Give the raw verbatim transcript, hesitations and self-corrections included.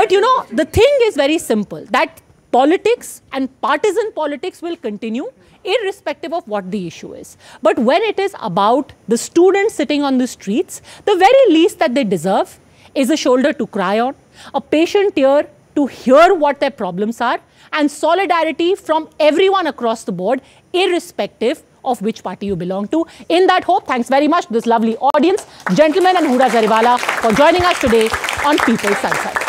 But you know, the thing is very simple, that politics and partisan politics will continue irrespective of what the issue is. But when it is about the students sitting on the streets, the very least that they deserve is a shoulder to cry on, a patient ear to hear what their problems are, and solidarity from everyone across the board, irrespective of which party you belong to. In that hope, thanks very much to this lovely audience, gentlemen and Huda Jariwala, for joining us today on People's Sunshine.